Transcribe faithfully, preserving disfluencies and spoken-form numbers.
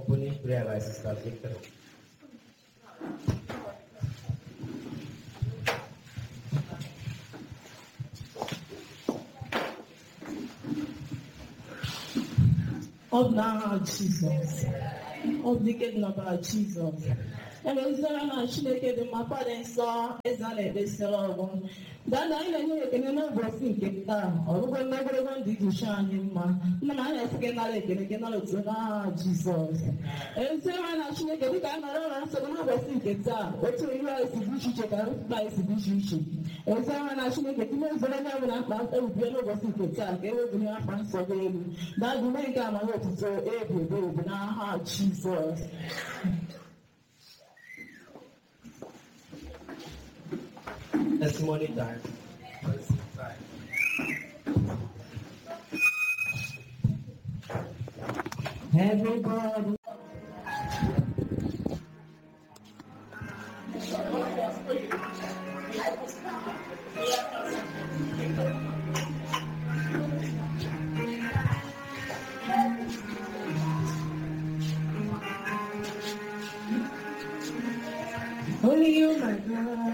opening prayer by Sister Victor. Of now, Jesus. Of the kingdom of Jesus. And is there an Shineke the Mapa and saw as an episode? That I know can never think it down, or when never one did to shine him. No man has again, I cannot Jesus. And so I Shineke the camera, so never think it down. What to realize the issue check out by the issue. And so I Shineke the most of the plant and piano was in the attack, every new France for them. That will make a lot to throw every day, now Jesus. Testimony time. Everybody. Only you, my God.